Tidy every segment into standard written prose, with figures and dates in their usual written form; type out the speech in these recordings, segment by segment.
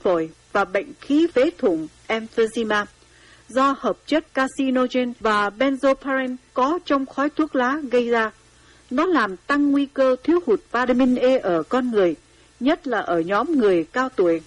phổi và bệnh khí phế thủng emphysema do hợp chất carcinogen và benzoparin có trong khói thuốc lá gây ra. Nó làm tăng nguy cơ thiếu hụt vitamin E ở con người, nhất là ở nhóm người cao tuổi.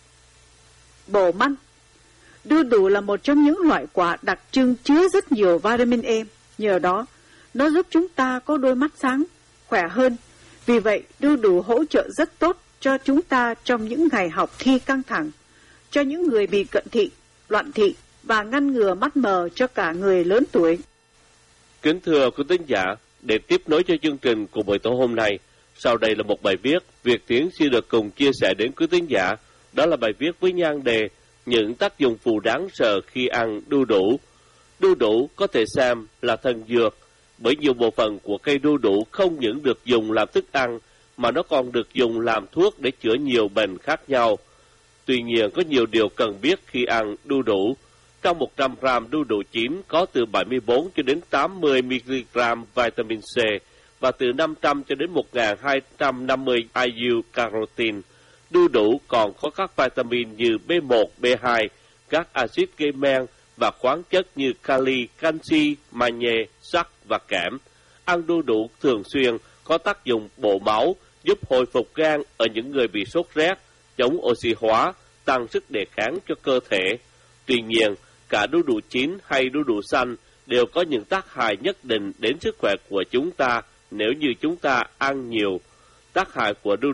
Bổ măng. Đu đủ là một trong những loại quả đặc trưng chứa rất nhiều vitamin E. Nhờ đó, nó giúp chúng ta có đôi mắt sáng, khỏe hơn. Vì vậy, đu đủ hỗ trợ rất tốt cho chúng ta trong những ngày học thi căng thẳng, cho những người bị cận thị, loạn thị và ngăn ngừa mắt mờ cho cả người lớn tuổi. Kính thưa quý thính giả, để tiếp nối cho chương trình của buổi tối hôm nay, sau đây là một bài viết Việt Tiến xin được cùng chia sẻ đến quý thính giả. Đó là bài viết với nhan đề những tác dụng phụ đáng sợ khi ăn đu đủ. Đu đủ có thể xem là thần dược, bởi nhiều bộ phận của cây đu đủ không những được dùng làm thức ăn, mà nó còn được dùng làm thuốc để chữa nhiều bệnh khác nhau. Tuy nhiên, có nhiều điều cần biết khi ăn đu đủ. Trong 100 gram đu đủ chín có từ 74 cho đến 80 mg vitamin C và từ 500 cho đến 1.250 IU carotin. Đu đủ còn có các vitamin như B1, B2, các axit gây men và khoáng chất như kali, canxi, magie, sắt và kẽm. Ăn đu đủ thường xuyên có tác dụng bổ máu, giúp hồi phục gan ở những người bị sốt rét, chống oxy hóa, tăng sức đề kháng cho cơ thể. Tuy nhiên, cả đu đủ chín hay đu đủ xanh đều có những tác hại nhất định đến sức khỏe của chúng ta nếu như chúng ta ăn nhiều. Tác hại của đu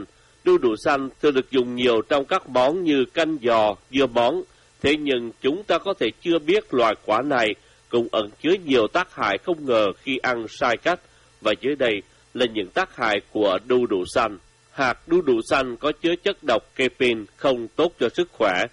đủ xanh thường được dùng nhiều trong các món như canh giò, dưa món. Thế nhưng chúng ta có thể chưa biết loài quả này cũng ẩn chứa nhiều tác hại không ngờ khi ăn sai cách. Và dưới đây là những tác hại của đu đủ xanh. Hạt đu đủ xanh có chứa chất độc caffeine không tốt cho sức khỏe.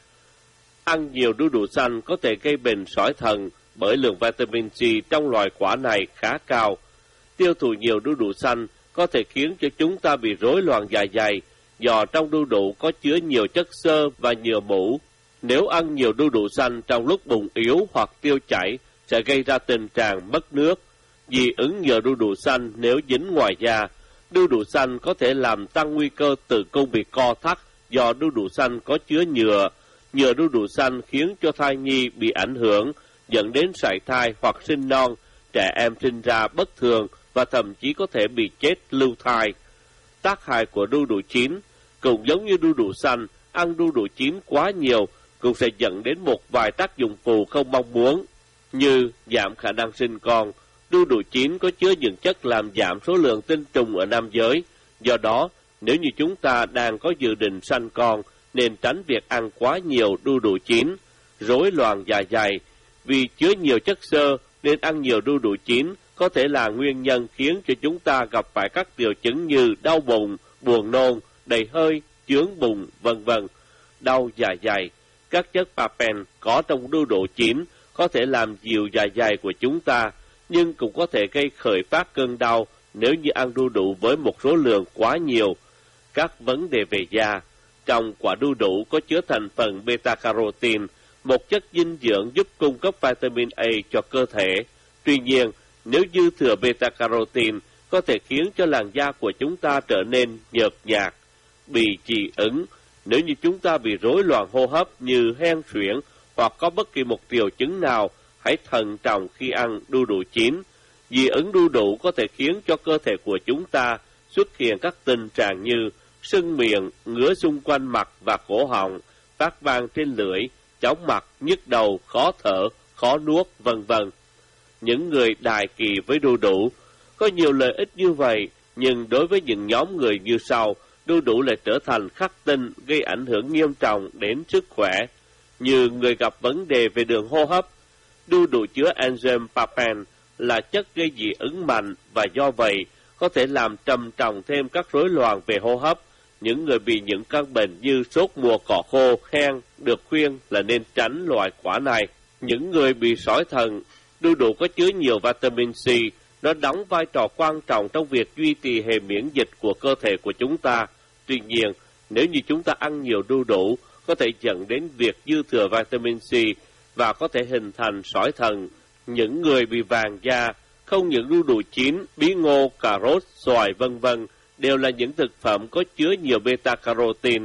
Ăn nhiều đu đủ xanh có thể gây bệnh sỏi thận bởi lượng vitamin C trong loài quả này khá cao. Tiêu thụ nhiều đu đủ xanh có thể khiến cho chúng ta bị rối loạn dạ dày, do trong đu đủ có chứa nhiều chất xơ và nhựa mũ. Nếu ăn nhiều đu đủ xanh trong lúc bụng yếu hoặc tiêu chảy sẽ gây ra tình trạng mất nước. Dị ứng nhựa đu đủ xanh nếu dính ngoài da. Đu đủ xanh có thể làm tăng nguy cơ tử cung bị co thắt do đu đủ xanh có chứa nhựa. Nhựa đu đủ xanh khiến cho thai nhi bị ảnh hưởng, dẫn đến sảy thai hoặc sinh non, trẻ em sinh ra bất thường và thậm chí có thể bị chết lưu thai. Tác hại của đu đủ chín cũng giống như đu đủ xanh, ăn đu đủ chín quá nhiều cũng sẽ dẫn đến một vài tác dụng phụ không mong muốn, như giảm khả năng sinh con. Đu đủ chín có chứa những chất làm giảm số lượng tinh trùng ở nam giới. Do đó, nếu như chúng ta đang có dự định sanh con, nên tránh việc ăn quá nhiều đu đủ chín. Rối loạn dạ dày. Vì chứa nhiều chất xơ nên ăn nhiều đu đủ chín có thể là nguyên nhân khiến cho chúng ta gặp phải các triệu chứng như đau bụng, buồn nôn, đầy hơi, chướng bụng, vân vân. Đau dạ dày. Các chất papain có trong đu đủ chín có thể làm dịu dạ dày của chúng ta, nhưng cũng có thể gây khởi phát cơn đau nếu như ăn đu đủ với một số lượng quá nhiều. Các vấn đề về da. Trong quả đu đủ có chứa thành phần beta-carotene, một chất dinh dưỡng giúp cung cấp vitamin A cho cơ thể. Tuy nhiên, nếu dư thừa beta-carotene có thể khiến cho làn da của chúng ta trở nên nhợt nhạt, bị dị ứng. Nếu như chúng ta bị rối loạn hô hấp như hen suyễn hoặc có bất kỳ một triệu chứng nào, hãy thận trọng khi ăn đu đủ chín. Dị ứng đu đủ có thể khiến cho cơ thể của chúng ta xuất hiện các tình trạng như sưng miệng, ngứa xung quanh mặt và cổ họng, phát ban trên lưỡi, chóng mặt, nhức đầu, khó thở, khó nuốt, vân vân. Những người đài kỳ với đu đủ có nhiều lợi ích như vậy, nhưng đối với những nhóm người như sau, đu đủ lại trở thành khắc tinh gây ảnh hưởng nghiêm trọng đến sức khỏe, như người gặp vấn đề về đường hô hấp. Đu đủ chứa enzyme papain là chất gây dị ứng mạnh và do vậy có thể làm trầm trọng thêm các rối loạn về hô hấp. Những người bị những căn bệnh như sốt mùa cỏ khô, hen được khuyên là nên tránh loại quả này. Những người bị sỏi thận, đu đủ có chứa nhiều vitamin C, nó đóng vai trò quan trọng trong việc duy trì hệ miễn dịch của cơ thể của chúng ta. Tuy nhiên, nếu như chúng ta ăn nhiều đu đủ, có thể dẫn đến việc dư thừa vitamin C và có thể hình thành sỏi thận. Những người bị vàng da, không những đu đủ chín, bí ngô, cà rốt, xoài vân vân đều là những thực phẩm có chứa nhiều beta-carotene.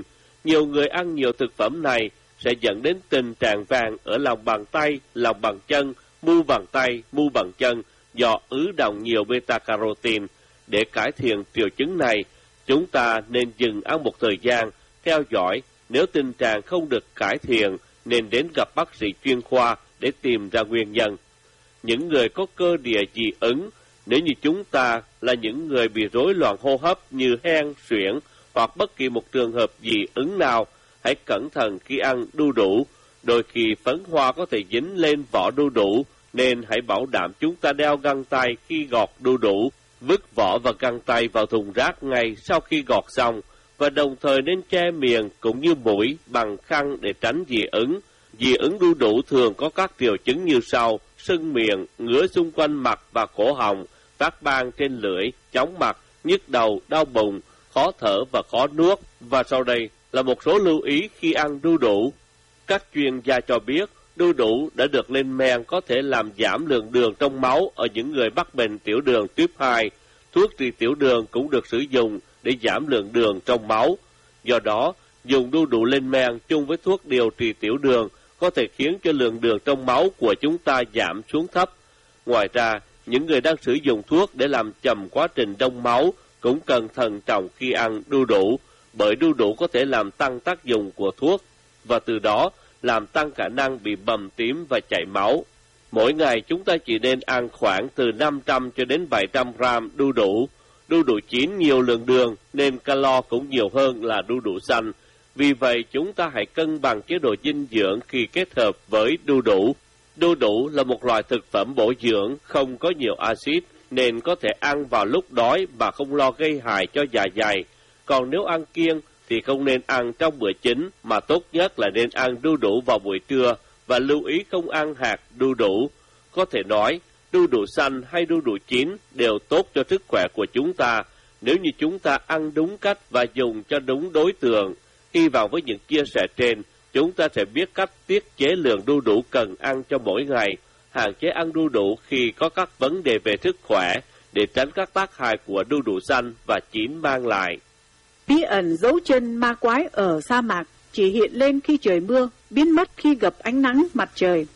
Nhiều người ăn nhiều thực phẩm này sẽ dẫn đến tình trạng vàng ở lòng bàn tay, lòng bàn chân, mu bàn tay, mu bàn chân do ứ đọng nhiều beta-carotene. Để cải thiện triệu chứng này, chúng ta nên dừng ăn một thời gian, theo dõi. Nếu tình trạng không được cải thiện, nên đến gặp bác sĩ chuyên khoa để tìm ra nguyên nhân. Những người có cơ địa dị ứng, nếu như chúng ta là những người bị rối loạn hô hấp như hen, suyễn hoặc bất kỳ một trường hợp dị ứng nào, hãy cẩn thận khi ăn đu đủ. Đôi khi phấn hoa có thể dính lên vỏ đu đủ, nên hãy bảo đảm chúng ta đeo găng tay khi gọt đu đủ, vứt vỏ và găng tay vào thùng rác ngay sau khi gọt xong, và đồng thời nên che miệng cũng như mũi bằng khăn để tránh dị ứng. Dị ứng đu đủ thường có các triệu chứng như sau: sưng miệng, ngứa xung quanh mặt và cổ họng, phát ban trên lưỡi, chóng mặt, nhức đầu, đau bụng, khó thở và khó nuốt. Và sau đây là một số lưu ý khi ăn đu đủ. Các chuyên gia cho biết đu đủ đã được lên men có thể làm giảm lượng đường trong máu ở những người mắc bệnh tiểu đường tuyếp 2. Thuốc trị tiểu đường cũng được sử dụng để giảm lượng đường trong máu. Do đó, dùng đu đủ lên men chung với thuốc điều trị tiểu đường có thể khiến cho lượng đường trong máu của chúng ta giảm xuống thấp. Ngoài ra, những người đang sử dụng thuốc để làm chậm quá trình đông máu cũng cần thận trọng khi ăn đu đủ, bởi đu đủ có thể làm tăng tác dụng của thuốc và từ đó làm tăng khả năng bị bầm tím và chảy máu. Mỗi ngày chúng ta chỉ nên ăn khoảng từ 500 cho đến 700 gram đu đủ. Đu đủ chín nhiều lượng đường nên calo cũng nhiều hơn là đu đủ xanh. Vì vậy chúng ta hãy cân bằng chế độ dinh dưỡng khi kết hợp với đu đủ. Đu đủ là một loại thực phẩm bổ dưỡng không có nhiều axit nên có thể ăn vào lúc đói mà không lo gây hại cho dạ dày. Còn nếu ăn kiêng thì không nên ăn trong bữa chính, mà tốt nhất là nên ăn đu đủ vào buổi trưa và lưu ý không ăn hạt đu đủ. Có thể nói, đu đủ xanh hay đu đủ chín đều tốt cho sức khỏe của chúng ta nếu như chúng ta ăn đúng cách và dùng cho đúng đối tượng. Hy vọng với những chia sẻ trên, chúng ta sẽ biết cách tiết chế lượng đu đủ cần ăn cho mỗi ngày, hạn chế ăn đu đủ khi có các vấn đề về sức khỏe để tránh các tác hại của đu đủ xanh và chín mang lại. Bí ẩn dấu chân ma quái ở sa mạc chỉ hiện lên khi trời mưa, biến mất khi gặp ánh nắng mặt trời.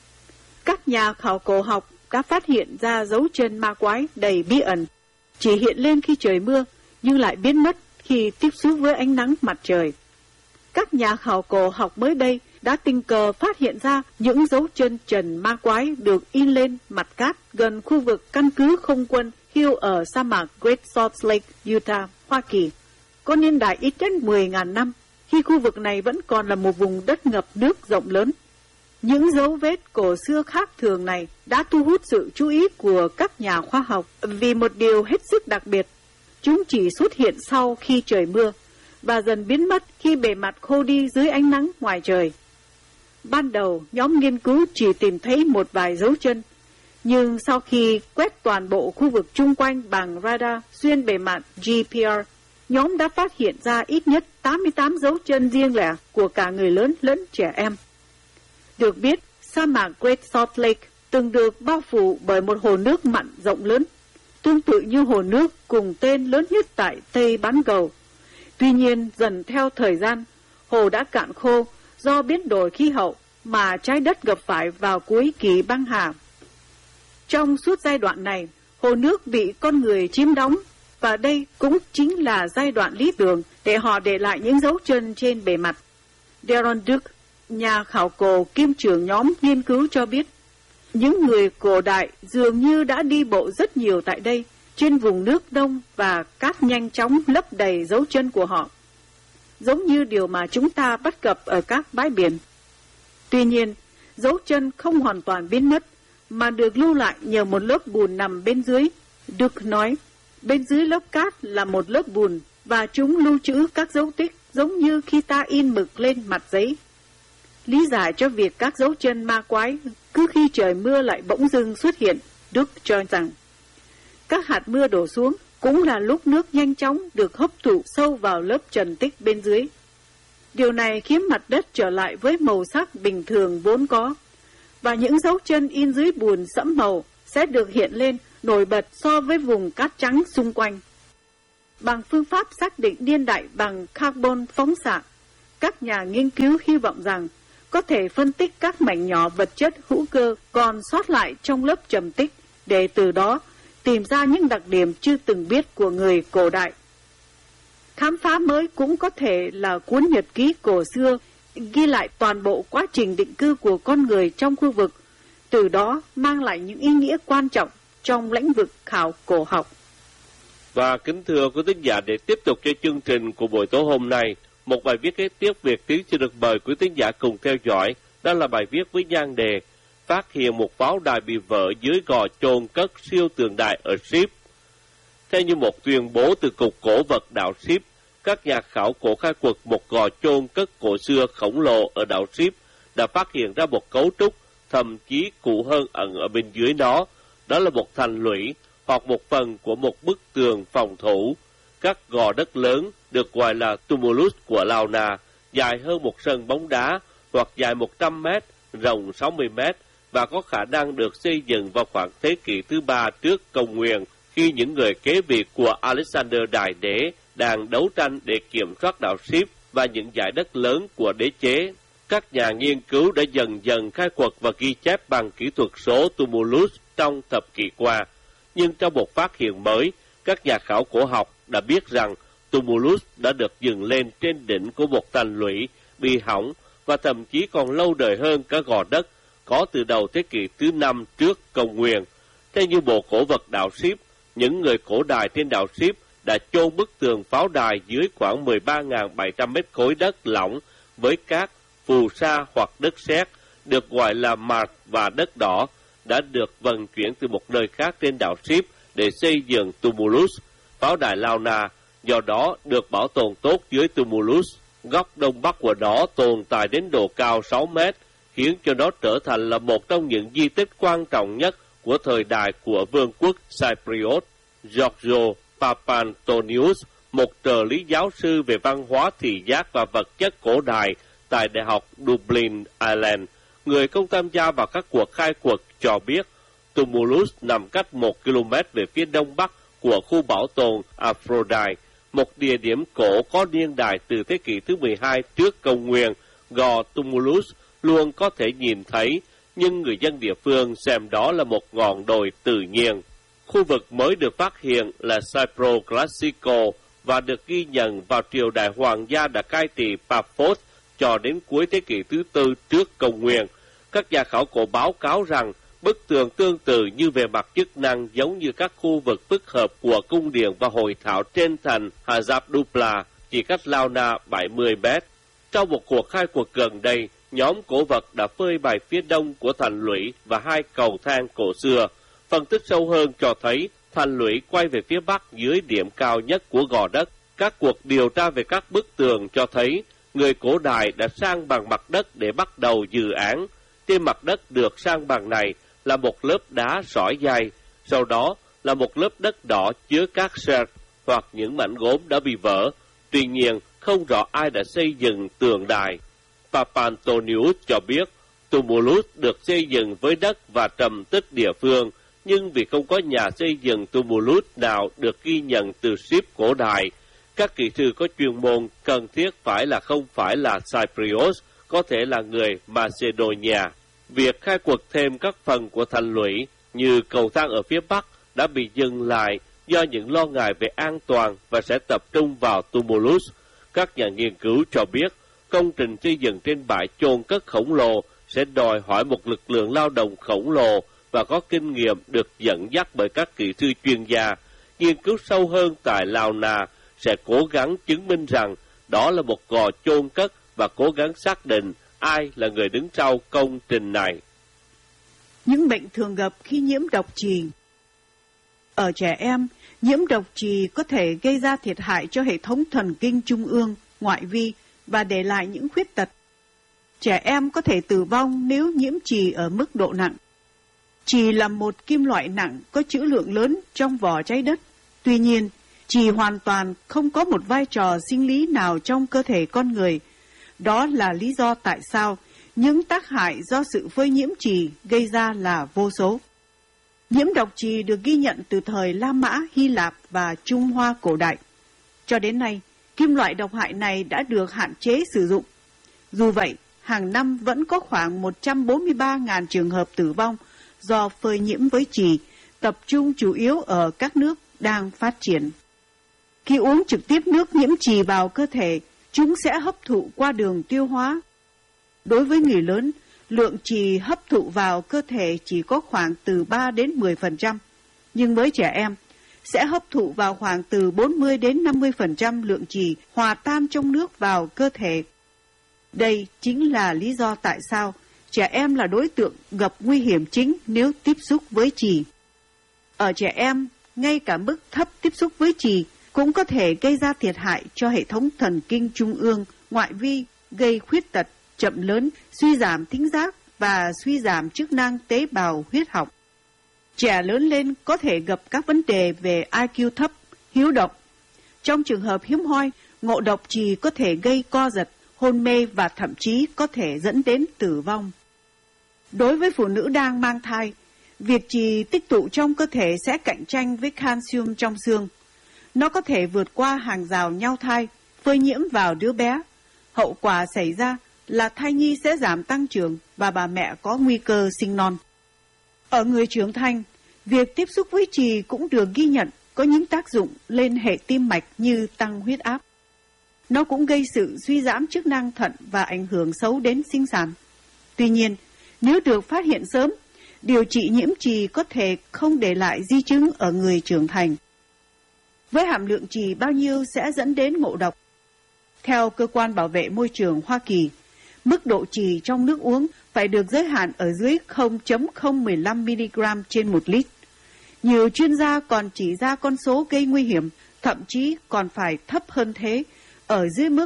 Các nhà khảo cổ học đã phát hiện ra dấu chân ma quái đầy bí ẩn, chỉ hiện lên khi trời mưa nhưng lại biến mất khi tiếp xúc với ánh nắng mặt trời. Các nhà khảo cổ học mới đây đã tình cờ phát hiện ra những dấu chân trần ma quái được in lên mặt cát gần khu vực căn cứ không quân Hill ở sa mạc Great Salt Lake, Utah, Hoa Kỳ. Có niên đại ít nhất 10.000 năm, khi khu vực này vẫn còn là một vùng đất ngập nước rộng lớn. Những dấu vết cổ xưa khác thường này đã thu hút sự chú ý của các nhà khoa học vì một điều hết sức đặc biệt. Chúng chỉ xuất hiện sau khi trời mưa và dần biến mất khi bề mặt khô đi dưới ánh nắng ngoài trời. Ban đầu, nhóm nghiên cứu chỉ tìm thấy một vài dấu chân, nhưng sau khi quét toàn bộ khu vực chung quanh bằng radar xuyên bề mặt GPR, nhóm đã phát hiện ra ít nhất 88 dấu chân riêng lẻ của cả người lớn lẫn trẻ em. Được biết, sa mạc Great Salt Lake từng được bao phủ bởi một hồ nước mặn rộng lớn, tương tự như hồ nước cùng tên lớn nhất tại Tây Bán Cầu. Tuy nhiên, dần theo thời gian, hồ đã cạn khô do biến đổi khí hậu mà trái đất gặp phải vào cuối kỳ băng hà. Trong suốt giai đoạn này, hồ nước bị con người chiếm đóng, và đây cũng chính là giai đoạn lý tưởng để họ để lại những dấu chân trên bề mặt. Darren Duke, nhà khảo cổ kiêm trưởng nhóm nghiên cứu cho biết, những người cổ đại dường như đã đi bộ rất nhiều tại đây, trên vùng nước đông và cát nhanh chóng lấp đầy dấu chân của họ, giống như điều mà chúng ta bắt gặp ở các bãi biển. Tuy nhiên, dấu chân không hoàn toàn biến mất, mà được lưu lại nhờ một lớp bùn nằm bên dưới. Duke nói, bên dưới lớp cát là một lớp bùn, và chúng lưu trữ các dấu tích giống như khi ta in mực lên mặt giấy. Lý giải cho việc các dấu chân ma quái cứ khi trời mưa lại bỗng dưng xuất hiện, Duke cho rằng các hạt mưa đổ xuống cũng là lúc nước nhanh chóng được hấp thụ sâu vào lớp trần tích bên dưới. Điều này khiến mặt đất trở lại với màu sắc bình thường vốn có, và những dấu chân in dưới bùn sẫm màu sẽ được hiện lên nổi bật so với vùng cát trắng xung quanh. Bằng phương pháp xác định niên đại bằng carbon phóng xạ, Các nhà nghiên cứu hy vọng rằng có thể phân tích các mảnh nhỏ vật chất hữu cơ còn sót lại trong lớp trầm tích để từ đó tìm ra những đặc điểm chưa từng biết của người cổ đại. Khám phá mới cũng có thể là cuốn nhật ký cổ xưa ghi lại toàn bộ quá trình định cư của con người trong khu vực, từ đó mang lại những ý nghĩa quan trọng trong lĩnh vực khảo cổ học. Và kính thưa quý thính giả, để tiếp tục cho chương trình của buổi tối hôm nay, một bài viết kế tiếp Việt Tiến sẽ được mời quý thính giả cùng theo dõi. Đó là bài viết với nhan đề Phát hiện một pháo đài bị vỡ dưới gò chôn cất siêu tượng đài ở Ship. Theo như một tuyên bố từ Cục Cổ vật đảo Ship, các nhà khảo cổ khai quật một gò chôn cất cổ xưa khổng lồ ở đảo Ship đã phát hiện ra một cấu trúc thậm chí cụ hơn ẩn ở bên dưới nó. Đó là một thành lũy hoặc một phần của một bức tường phòng thủ. Các gò đất lớn được gọi là tumulus của Lao Na, dài hơn một sân bóng đá hoặc dài 100 mét, rộng 60 mét và có khả năng được xây dựng vào khoảng thế kỷ thứ 3 trước công nguyên, khi những người kế vị của Alexander Đại Đế đang đấu tranh để kiểm soát đảo Ship và những dải đất lớn của đế chế. Các nhà nghiên cứu đã dần dần khai quật và ghi chép bằng kỹ thuật số tumulus trong thập kỷ qua. Nhưng trong một phát hiện mới, các nhà khảo cổ học đã biết rằng tumulus đã được dựng lên trên đỉnh của một thành lũy bị hỏng và thậm chí còn lâu đời hơn cả gò đất có từ đầu thế kỷ thứ 5 trước công nguyên. Theo như Bộ Cổ vật đảo Ship, những người cổ đại trên đảo Ship đã chôn bức tường pháo đài dưới khoảng 13.700 mét khối đất lỏng với cát, phù sa hoặc đất sét, được gọi là mạt và đất đỏ, đã được vận chuyển từ một nơi khác trên đảo Ship để xây dựng tumulus. Pháo đài Lao Na do đó được bảo tồn tốt dưới tumulus. Góc đông bắc của nó tồn tại đến độ cao 6 mét, khiến cho nó trở thành là một trong những di tích quan trọng nhất của thời đại của vương quốc Cypriot. Giorgio Papantonius, một trợ lý giáo sư về văn hóa thị giác và vật chất cổ đại tại Đại học Dublin, Ireland, người không tham gia vào các cuộc khai quật, cho biết tumulus nằm cách 1 km về phía đông bắc của khu bảo tồn Aphrodite, một địa điểm cổ có niên đại từ thế kỷ thứ 12 trước công nguyên. Gò tumulus luôn có thể nhìn thấy, nhưng người dân địa phương xem đó là một ngọn đồi tự nhiên. Khu vực mới được phát hiện là Cypro Classico và được ghi nhận vào triều đại hoàng gia đã cai trị Paphos cho đến cuối thế kỷ thứ 4 trước công nguyên. Các nhà khảo cổ báo cáo rằng bức tường tương tự như về mặt chức năng giống như các khu vực phức hợp của cung điện và hội thảo trên thành Hazabdubla, chỉ cách Lao Na 70 mét. Trong một cuộc khai quật gần đây, nhóm cổ vật đã phơi bày phía đông của thành lũy và hai cầu thang cổ xưa. Phân tích sâu hơn cho thấy thành lũy quay về phía bắc dưới điểm cao nhất của gò đất. Các cuộc điều tra về các bức tường cho thấy người cổ đại đã san bằng mặt đất để bắt đầu dự án. Trên mặt đất được san bằng này là một lớp đá sỏi dày, sau đó là một lớp đất đỏ chứa các sét hoặc những mảnh gốm đã bị vỡ. Tuy nhiên, không rõ ai đã xây dựng tường đài. Papantonius cho biết tumulus được xây dựng với đất và trầm tích địa phương, nhưng vì không có nhà xây dựng tumulus nào được ghi nhận từ Ship cổ đại, các kỹ sư có chuyên môn cần thiết không phải là Cypriot, có thể là người Macedonia. Việc khai quật thêm các phần của thành lũy như cầu thang ở phía bắc đã bị dừng lại do những lo ngại về an toàn và sẽ tập trung vào tumulus. Các nhà nghiên cứu cho biết công trình xây dựng trên bãi chôn cất khổng lồ sẽ đòi hỏi một lực lượng lao động khổng lồ và có kinh nghiệm được dẫn dắt bởi các kỹ sư chuyên gia. Nghiên cứu sâu hơn tại Lao Na sẽ cố gắng chứng minh rằng đó là một gò chôn cất và cố gắng xác định ai là người đứng sau công trình này. Những bệnh thường gặp khi nhiễm độc chì. Ở trẻ em, nhiễm độc chì có thể gây ra thiệt hại cho hệ thống thần kinh trung ương, ngoại vi và để lại những khuyết tật. Trẻ em có thể tử vong nếu nhiễm chì ở mức độ nặng. Chì là một kim loại nặng có trữ lượng lớn trong vỏ trái đất. Tuy nhiên, chì hoàn toàn không có một vai trò sinh lý nào trong cơ thể con người. Đó là lý do tại sao những tác hại do sự phơi nhiễm chì gây ra là vô số. Nhiễm độc chì được ghi nhận từ thời La Mã, Hy Lạp và Trung Hoa cổ đại. Cho đến nay, kim loại độc hại này đã được hạn chế sử dụng Dù vậy, hàng năm vẫn có khoảng 143.000 trường hợp tử vong do phơi nhiễm với chì, tập trung chủ yếu ở các nước đang phát triển. Khi uống trực tiếp nước nhiễm chì vào cơ thể, chúng sẽ hấp thụ qua đường tiêu hóa. Đối với người lớn, lượng chì hấp thụ vào cơ thể chỉ có khoảng từ 3 đến 10%, nhưng với trẻ em, sẽ hấp thụ vào khoảng từ 40 đến 50% lượng chì hòa tan trong nước vào cơ thể. Đây chính là lý do tại sao trẻ em là đối tượng gặp nguy hiểm chính nếu tiếp xúc với chì. Ở trẻ em, ngay cả mức thấp tiếp xúc với chì cũng có thể gây ra thiệt hại cho hệ thống thần kinh trung ương, ngoại vi, gây khuyết tật, chậm lớn, suy giảm thính giác và suy giảm chức năng tế bào huyết học. Trẻ lớn lên có thể gặp các vấn đề về IQ thấp, hiếu động. Trong trường hợp hiếm hoi, ngộ độc chì có thể gây co giật, hôn mê và thậm chí có thể dẫn đến tử vong. Đối với phụ nữ đang mang thai, việc chì tích tụ trong cơ thể sẽ cạnh tranh với calcium trong xương. Nó có thể vượt qua hàng rào nhau thai, phơi nhiễm vào đứa bé. Hậu quả xảy ra là thai nhi sẽ giảm tăng trưởng và bà mẹ có nguy cơ sinh non. Ở người trưởng thành, việc tiếp xúc với chì cũng được ghi nhận có những tác dụng lên hệ tim mạch như tăng huyết áp. Nó cũng gây sự suy giảm chức năng thận và ảnh hưởng xấu đến sinh sản. Tuy nhiên, nếu được phát hiện sớm, điều trị nhiễm chì có thể không để lại di chứng ở người trưởng thành. Với hàm lượng chì bao nhiêu sẽ dẫn đến ngộ độc? Theo Cơ quan Bảo vệ Môi trường Hoa Kỳ, mức độ chì trong nước uống phải được giới hạn ở dưới 0.015mg trên 1 lít. Nhiều chuyên gia còn chỉ ra con số gây nguy hiểm, thậm chí còn phải thấp hơn thế, ở dưới mức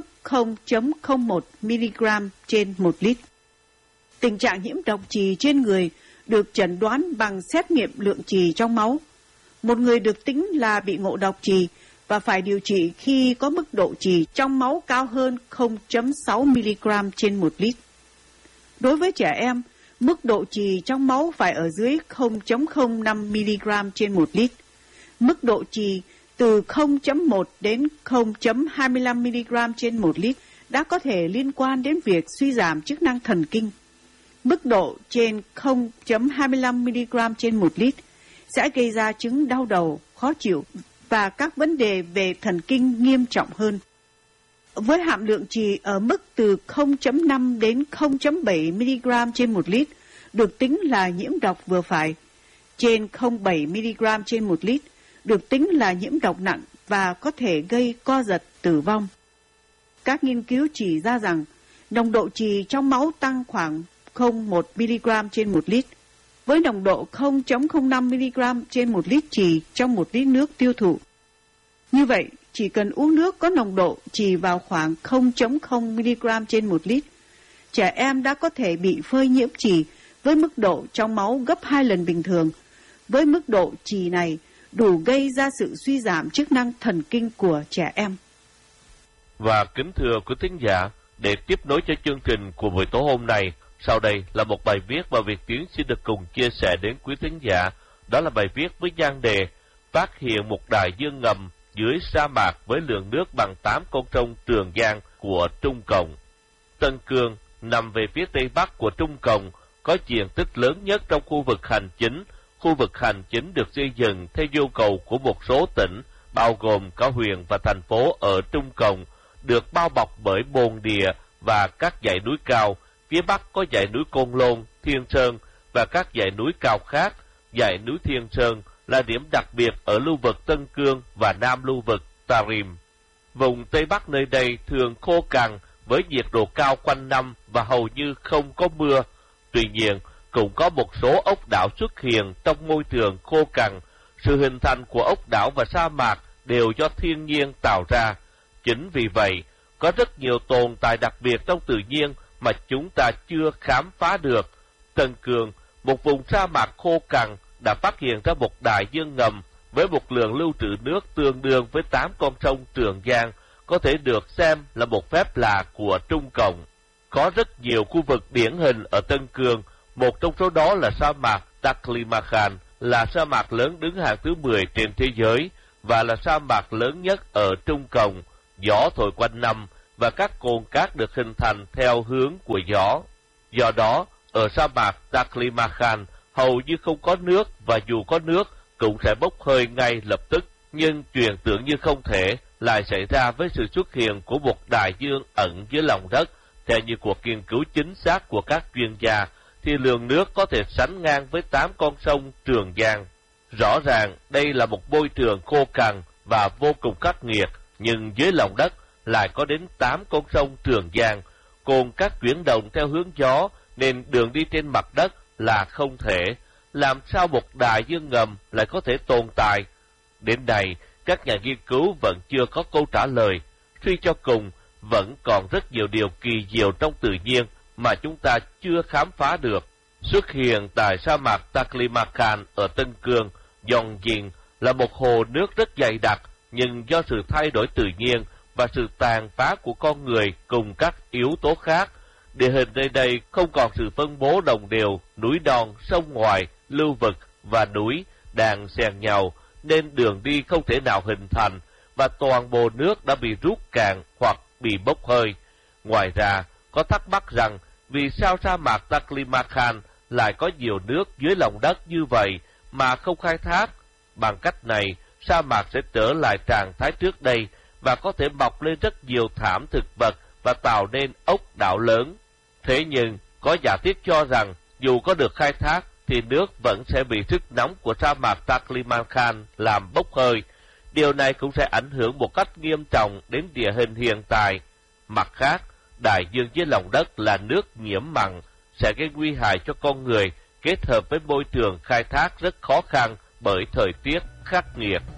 0.01mg trên 1 lít. Tình trạng nhiễm độc chì trên người được chẩn đoán bằng xét nghiệm lượng chì trong máu. Một người được tính là bị ngộ độc chì và phải điều trị khi có mức độ chì trong máu cao hơn 0.6mg trên 1 lít. Đối với trẻ em, mức độ chì trong máu phải ở dưới 0.05mg trên 1 lít. Mức độ chì từ 0.1 đến 0.25mg trên 1 lít đã có thể liên quan đến việc suy giảm chức năng thần kinh. Mức độ trên 0.25mg trên 1 lít sẽ gây ra chứng đau đầu, khó chịu và các vấn đề về thần kinh nghiêm trọng hơn. Với hàm lượng chì ở mức từ 0.5 đến 0.7mg trên 1 lít được tính là nhiễm độc vừa phải. Trên 0.7mg trên 1 lít được tính là nhiễm độc nặng và có thể gây co giật tử vong. Các nghiên cứu chỉ ra rằng nồng độ chì trong máu tăng khoảng 0,1mg trên 1 lít. Với nồng độ 0.05mg trên 1 lít chì trong 1 lít nước tiêu thụ. Như vậy, chỉ cần uống nước có nồng độ chì vào khoảng 0.0mg trên 1 lít, trẻ em đã có thể bị phơi nhiễm chì với mức độ trong máu gấp 2 lần bình thường. Với mức độ chì này, đủ gây ra sự suy giảm chức năng thần kinh của trẻ em. Và kính thưa quý thính giả, để tiếp nối cho chương trình của buổi tối hôm nay, sau đây là một bài viết mà Việt Tiến xin được cùng chia sẻ đến quý thính giả. Đó là bài viết với nhan đề Phát hiện một đại dương ngầm dưới sa mạc với lượng nước bằng 8 con sông Trường Giang của Trung Cộng. Tân Cương nằm về phía tây bắc của Trung Cộng, có diện tích lớn nhất trong khu vực hành chính. Khu vực hành chính được xây dựng theo yêu cầu của một số tỉnh, bao gồm cả huyện và thành phố ở Trung Cộng, được bao bọc bởi bồn địa và các dãy núi cao. Phía bắc có dãy núi Côn Lôn, Thiên Sơn và các dãy núi cao khác. Dãy núi Thiên Sơn là điểm đặc biệt ở lưu vực Tân Cương và nam lưu vực Tarim. Vùng Tây Bắc nơi đây thường khô cằn với nhiệt độ cao quanh năm và hầu như không có mưa. Tuy nhiên, cũng có một số ốc đảo xuất hiện trong môi trường khô cằn. Sự hình thành của ốc đảo và sa mạc đều do thiên nhiên tạo ra. Chính vì vậy, có rất nhiều tồn tại đặc biệt trong tự nhiên mà chúng ta chưa khám phá được. Tân Cương, một vùng sa mạc khô cằn, đã phát hiện ra một đại dương ngầm với một lượng lưu trữ nước tương đương với 8 con sông Trường Giang, có thể được xem là một phép lạ của Trung Cộng. Có rất nhiều khu vực điển hình ở Tân Cương, một trong số đó là sa mạc Taklamakan, là sa mạc lớn đứng hàng thứ 10 trên thế giới và là sa mạc lớn nhất ở Trung Cộng. Gió thổi quanh năm, và các cồn cát được hình thành theo hướng của gió. Do đó, ở sa mạc Taklamakan hầu như không có nước, và dù có nước cũng sẽ bốc hơi ngay lập tức. Nhưng chuyện tưởng như không thể lại xảy ra với sự xuất hiện của một đại dương ẩn dưới lòng đất. Theo như cuộc nghiên cứu chính xác của các chuyên gia, thì lượng nước có thể sánh ngang với 8 con sông Trường Giang. Rõ ràng đây là một môi trường khô cằn và vô cùng khắc nghiệt, nhưng dưới lòng đất lại có đến 8 con sông Trường Giang. Cồn cát chuyển động theo hướng gió nên đường đi trên mặt đất là không thể. Làm sao một đại dương ngầm lại có thể tồn tại? Đến nay, các nhà nghiên cứu vẫn chưa có câu trả lời. Suy cho cùng, vẫn còn rất nhiều điều kỳ diệu trong tự nhiên mà chúng ta chưa khám phá được. Xuất hiện tại sa mạc Taklamakan ở Tân Cương, Yongjin là một hồ nước rất dày đặc, nhưng do sự thay đổi tự nhiên và sự tàn phá của con người cùng các yếu tố khác, địa hình nơi đây không còn sự phân bố đồng đều, núi non, sông ngoài, lưu vực và núi đang xen nhau, nên đường đi không thể nào hình thành, và toàn bộ nước đã bị rút cạn hoặc bị bốc hơi. Ngoài ra, có thắc mắc rằng vì sao sa mạc Taklamakan lại có nhiều nước dưới lòng đất như vậy mà không khai thác? Bằng cách này, sa mạc sẽ trở lại trạng thái trước đây và có thể mọc lên rất nhiều thảm thực vật và tạo nên ốc đảo lớn. Thế nhưng, có giả thiết cho rằng dù có được khai thác thì nước vẫn sẽ bị sức nóng của sa mạc Taklamakan làm bốc hơi. Điều này cũng sẽ ảnh hưởng một cách nghiêm trọng đến địa hình hiện tại. Mặt khác, đại dương dưới lòng đất là nước nhiễm mặn, sẽ gây nguy hại cho con người, kết hợp với môi trường khai thác rất khó khăn bởi thời tiết khắc nghiệt.